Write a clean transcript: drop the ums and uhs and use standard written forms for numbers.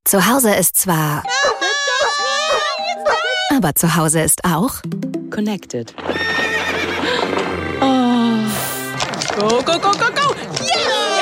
Zu Hause ist zwar... Aber zu Hause ist auch... Connected. Oh. Go, go, go, go, go!